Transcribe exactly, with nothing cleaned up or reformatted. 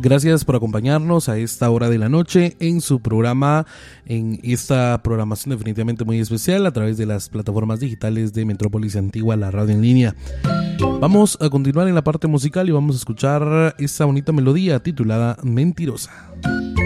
Gracias por acompañarnos a esta hora de la noche en su programa, en esta programación definitivamente muy especial a través de las plataformas digitales de Metrópolis Antigua, la radio en línea. Vamos a continuar en la parte musical y vamos a escuchar esta bonita melodía titulada Mentirosa.